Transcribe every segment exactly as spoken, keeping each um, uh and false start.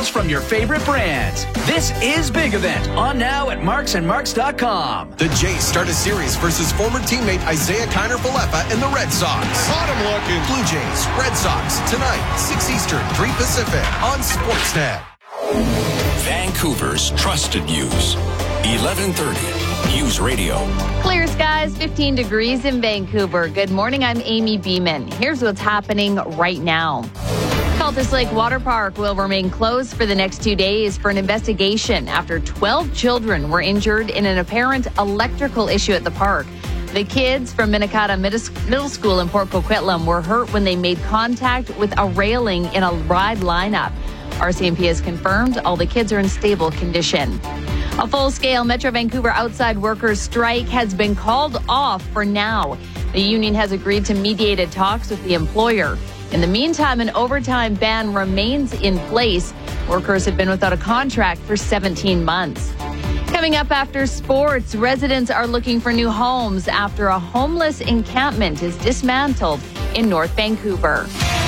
styles from your favorite brands. This is Big Event on now at marks and marks dot com. The Jays start a series versus former teammate Isaiah Kiner-Falefa and the Red Sox. Caught him looking. Blue Jays, Red Sox, tonight, six Eastern, three Pacific on Sportsnet. Vancouver's trusted news. eleven thirty News Radio. Clear skies, fifteen degrees in Vancouver. Good morning, I'm Amy Beeman. Here's what's happening right now. Cultus Lake Water Park will remain closed for the next two days for an investigation after twelve children were injured in an apparent electrical issue at the park. The kids from Minikata Middle School in Port Coquitlam were hurt when they made contact with a railing in a ride lineup. R C M P has confirmed all the kids are in stable condition. A full-scale Metro Vancouver outside workers strike has been called off for now. The union has agreed to mediated talks with the employer. In the meantime, an overtime ban remains in place. Workers have been without a contract for seventeen months. Coming up after sports, residents are looking for new homes after a homeless encampment is dismantled in North Vancouver.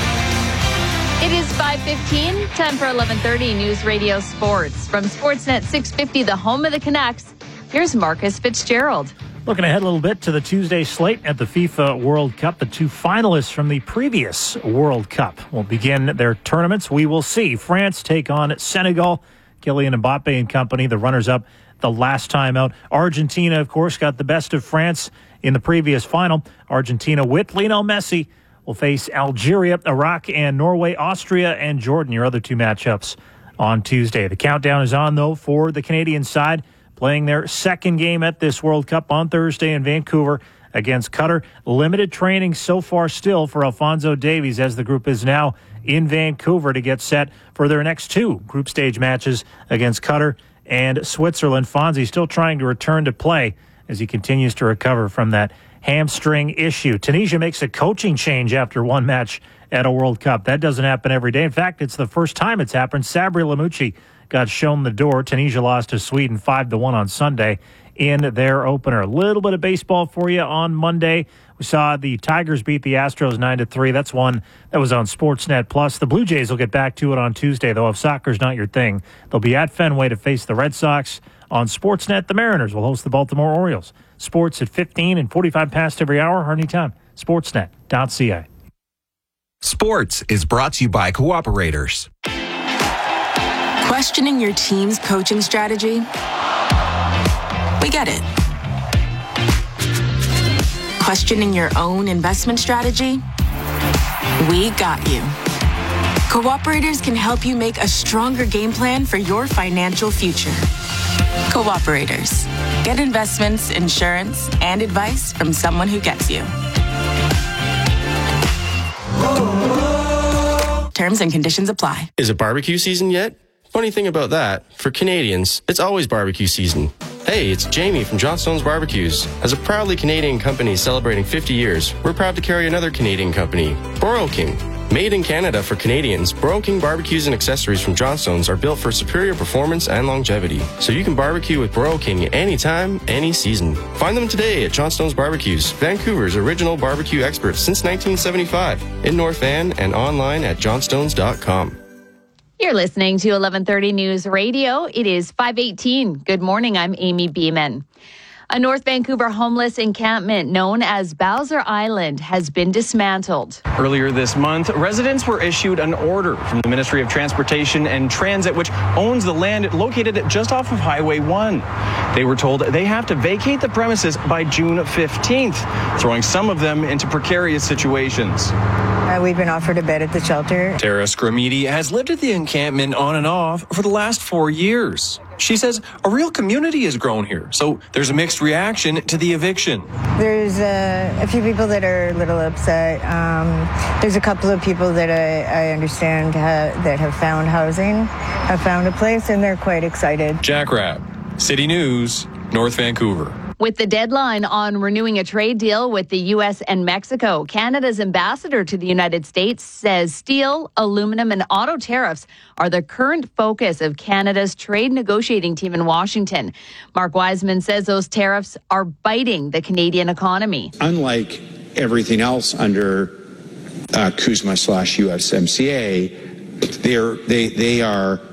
It is five fifteen, time for eleven thirty News Radio Sports. From Sportsnet six fifty, the home of the Canucks, here's Marcus Fitzgerald. Looking ahead a little bit to the Tuesday slate at the FIFA World Cup. The two finalists from the previous World Cup will begin their tournaments. We will see France take on Senegal. Kylian Mbappe and company, the runners-up the last time out. Argentina, of course, got the best of France in the previous final. Argentina with Lionel Messi will face Algeria, Iraq, and Norway, Austria, and Jordan, your other two matchups on Tuesday. The countdown is on, though, for the Canadian side, playing their second game at this World Cup on Thursday in Vancouver against Qatar. Limited training so far still for Alphonso Davies as the group is now in Vancouver to get set for their next two group stage matches against Qatar and Switzerland. Fonzie still trying to return to play as he continues to recover from that hamstring issue. Tunisia makes a coaching change after one match at a World Cup. That doesn't happen every day. In fact, it's the first time it's happened. Sabri Lamouchi got shown the door. Tunisia lost to Sweden five to one on Sunday in their opener. A little bit of baseball for you on Monday. We saw the Tigers beat the Astros nine to three. That's one that was on Sportsnet Plus. The Blue Jays will get back to it on Tuesday, though, if soccer's not your thing. They'll be at Fenway to face the Red Sox. On Sportsnet, the Mariners will host the Baltimore Orioles. Sports at fifteen and forty-five past every hour or anytime. Sportsnet dot c a. Sports is brought to you by Cooperators. Questioning your team's coaching strategy? We get it. Questioning your own investment strategy? We got you. Cooperators can help you make a stronger game plan for your financial future. Cooperators. Get investments, insurance, and advice from someone who gets you. Terms and conditions apply. Is it barbecue season yet? Funny thing about that, for Canadians, it's always barbecue season. Hey, it's Jamie from Johnstone's Barbecues. As a proudly Canadian company celebrating fifty years, we're proud to carry another Canadian company, Broil King. Made in Canada for Canadians, Broil King barbecues and accessories from Johnstone's are built for superior performance and longevity. So you can barbecue with Broil King anytime, any season. Find them today at Johnstone's Barbecues, Vancouver's original barbecue experts since nineteen seventy-five, in North Van and online at johnstones dot com. You're listening to eleven thirty News Radio. It is five eighteen. Good morning, I'm Amy Beeman. A North Vancouver homeless encampment known as Bowser Island has been dismantled. Earlier this month, residents were issued an order from the Ministry of Transportation and Transit, which owns the land located just off of Highway one. They were told they have to vacate the premises by June fifteenth, throwing some of them into precarious situations. Uh, we've been offered a bed at the shelter. Tara Scramidi has lived at the encampment on and off for the last four years. She says a real community has grown here, so there's a mixed reaction to the eviction. There's uh, a few people that are a little upset. Um, there's a couple of people that I, I understand ha- that have found housing, have found a place, and they're quite excited. Jack Rabb, City News, North Vancouver. With the deadline on renewing a trade deal with the U S and Mexico, Canada's ambassador to the United States says steel, aluminum, and auto tariffs are the current focus of Canada's trade negotiating team in Washington. Mark Wiseman says those tariffs are biting the Canadian economy. Unlike everything else under uh, CUSMA slash U S M C A, they're, they, they are